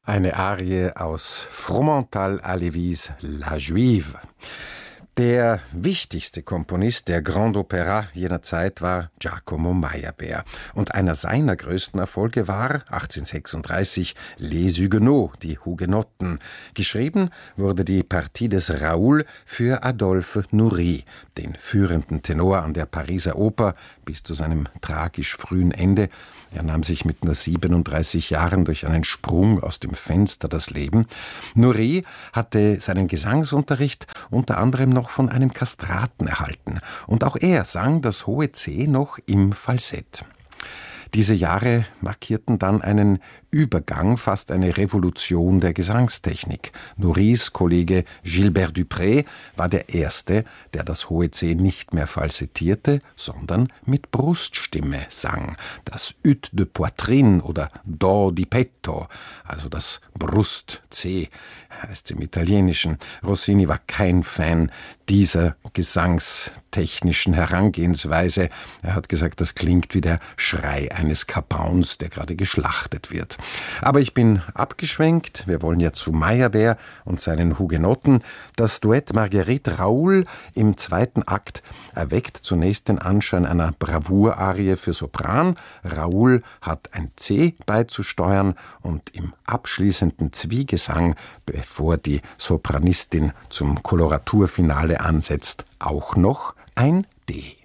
Eine Arie aus Fromental Halévys La Juive. Der wichtigste Komponist der Grand Opéra jener Zeit war Giacomo Meyerbeer. Und einer seiner größten Erfolge war 1836 Les Huguenots, die Hugenotten. Geschrieben wurde die Partie des Raoul für Adolphe Nourrit, den führenden Tenor an der Pariser Oper, bis zu seinem tragisch frühen Ende. Er nahm sich mit nur 37 Jahren durch einen Sprung aus dem Fenster das Leben. Nourrit hatte seinen Gesangsunterricht unter anderem noch von einem Kastraten erhalten. Und auch er sang das hohe C noch im Falsett. Diese Jahre markierten dann einen Übergang, fast eine Revolution der Gesangstechnik. Nourrits Kollege Gilbert Dupré war der Erste, der das hohe C nicht mehr falsettierte, sondern mit Bruststimme sang. Das Ut de Poitrine oder Do di petto, also das Brust-C, heißt es im Italienischen. Rossini war kein Fan dieser gesangstechnischen Herangehensweise. Er hat gesagt, das klingt wie der Schrei eines Kapauns, der gerade geschlachtet wird. Aber ich bin abgeschwenkt. Wir wollen ja zu Meyerbeer und seinen Hugenotten. Das Duett Marguerite Raoul im zweiten Akt erweckt zunächst den Anschein einer Bravour-Arie für Sopran. Raoul hat ein C beizusteuern und im abschließenden Zwiegesang, bevor die Sopranistin zum Koloraturfinale ansetzt, auch noch ein D.